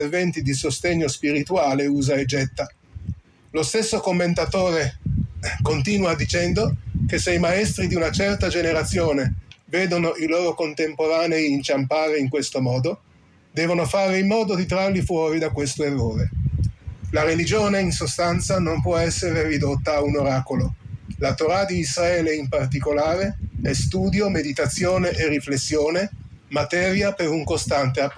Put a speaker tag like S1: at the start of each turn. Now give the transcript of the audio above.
S1: interventi di sostegno spirituale usa e getta. Lo stesso commentatore continua dicendo che se i maestri di una certa generazione vedono i loro contemporanei inciampare in questo modo, devono fare in modo di trarli fuori da questo errore. La religione, in sostanza, non può essere ridotta a un oracolo. La Torah di Israele in particolare è studio, meditazione e riflessione, materia per un costante approfondimento.